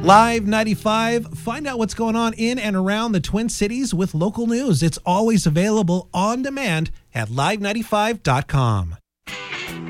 Live 95, find out what's going on in and around the Twin Cities with local news. It's always available on demand at live95.com.